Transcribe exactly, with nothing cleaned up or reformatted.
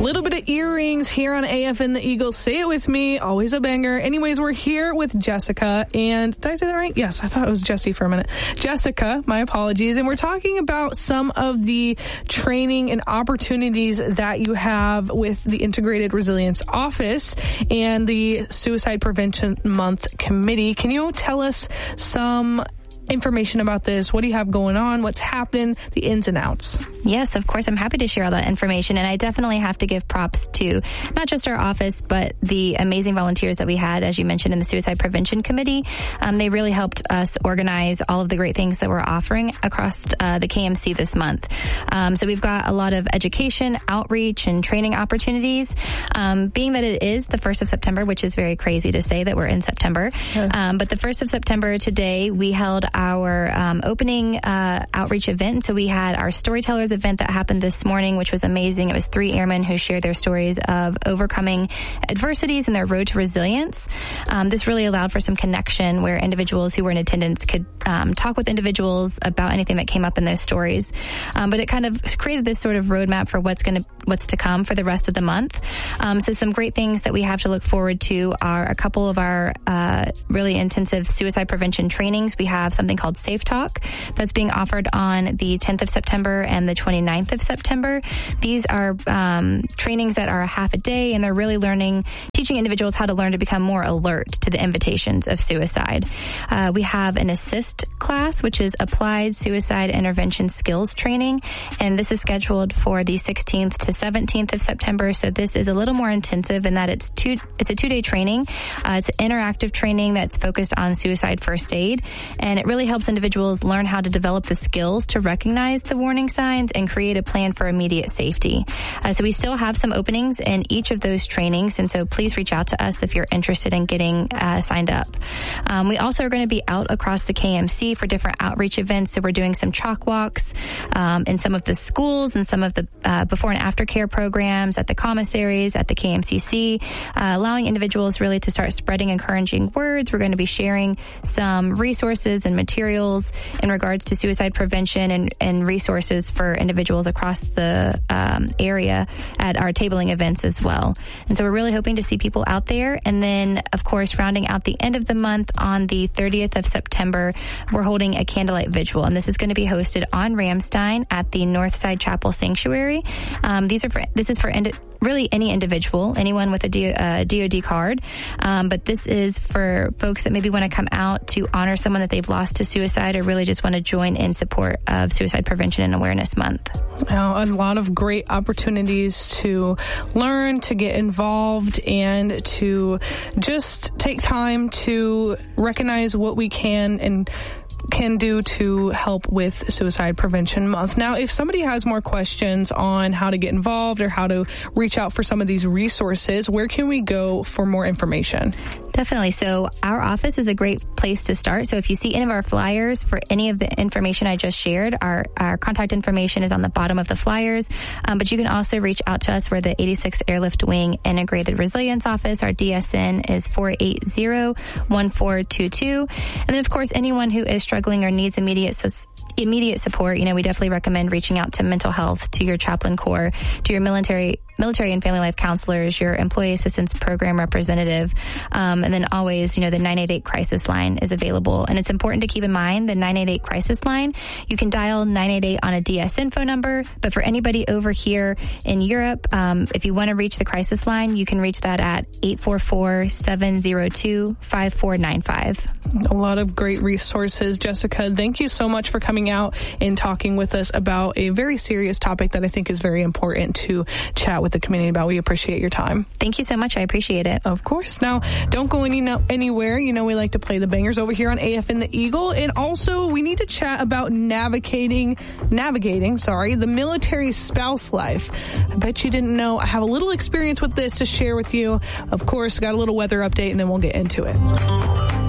little bit of earrings here on A F and the Eagle. Say it with me. Always a banger. Anyways, we're here with Jessica. And did I say that right? Yes, I thought it was Jessie for a minute. Jessica, my apologies. And we're talking about some of the training and opportunities that you have with the Integrated Resilience Office and the Suicide Prevention Month Committee. Can you tell us some information about this? What do you have going on? What's happening? The ins and outs. Yes, of course. I'm happy to share all that information. And I definitely have to give props to not just our office, but the amazing volunteers that we had, as you mentioned, in the Suicide Prevention Committee. Um, they really helped us organize all of the great things that we're offering across uh, the K M C this month. Um, so we've got a lot of education, outreach, and training opportunities. Um, being that it is the first of September, which is very crazy to say that we're in September. Yes. Um, but the first of September today, we held our um, opening uh, outreach event. So we had our storytellers event that happened this morning, which was amazing. It was three airmen who shared their stories of overcoming adversities and their road to resilience. Um, this really allowed for some connection where individuals who were in attendance could um, talk with individuals about anything that came up in those stories. Um, but it kind of created this sort of roadmap for what's going to what's to come for the rest of the month. Um, so some great things that we have to look forward to are a couple of our uh, really intensive suicide prevention trainings. We have something called Safe Talk that's being offered on the tenth of September and the twenty-ninth of September. These are um, trainings that are a half a day, and they're really learning, teaching individuals how to learn to become more alert to the invitations of suicide. Uh, we have an ASSIST class, which is Applied Suicide Intervention Skills Training, and this is scheduled for the sixteenth to seventeenth of September. So this is a little more intensive in that it's two. It's a two-day training. Uh, it's an interactive training that's focused on suicide first aid, and it really helps individuals learn how to develop the skills to recognize the warning signs and create a plan for immediate safety. Uh, so we still have some openings in each of those trainings, and so please reach out to us if you're interested in getting uh, signed up. Um, we also are going to be out across the K M C for different outreach events. So we're doing some chalk walks um, in some of the schools and some of the uh, before and after care programs at the commissaries, at the K M C C, uh, allowing individuals really to start spreading encouraging words. We're going to be sharing some resources and materials in regards to suicide prevention and, and resources for individuals across the um, area at our tabling events as well. And so we're really hoping to see people out there. And then, of course, rounding out the end of the month on the thirtieth of September, we're holding a candlelight vigil. And this is going to be hosted on Ramstein at the Northside Chapel Sanctuary. Um, these are for, this is for indi- really any individual, anyone with a D- uh, D O D card. Um, but this is for folks that maybe want to come out to honor someone that they've lost to suicide or really just want to join in support of Suicide Prevention and Awareness Month. Now, a lot of great opportunities to learn, to get involved, and to just take time to recognize what we can and can do to help with Suicide Prevention Month. Now, if somebody has more questions on how to get involved or how to reach out for some of these resources, where can we go for more information? Definitely. So our office is a great place to start. So if you see any of our flyers for any of the information I just shared, our, our contact information is on the bottom of the flyers. Um, but you can also reach out to us. We're the eighty-sixth Airlift Wing Integrated Resilience Office. Our D S N is four eight zero, one four two two. And then, of course, anyone who is struggling or needs immediate immediate support, you know, we definitely recommend reaching out to mental health, to your chaplain corps, to your military military and family life counselors, your employee assistance program representative, um, and then always, you know, the nine eight eight crisis line is available. And it's important to keep in mind the nine eight eight crisis line. You can dial nine eight eight on a D S N phone number, but for anybody over here in Europe, um, if you want to reach the crisis line, you can reach that at eight four four, seven zero two, five four nine five. A lot of great resources. Jessica, thank you so much for coming out and talking with us about a very serious topic that I think is very important to chat with the community about. We appreciate your time. Thank you so much. I appreciate it. Of course. Now, don't go any, anywhere. You know, we like to play the bangers over here on A F and the Eagle. And also, we need to chat about navigating, navigating, sorry, the military spouse life. I bet you didn't know. I have a little experience with this to share with you. Of course, got a little weather update, and then we'll get into it.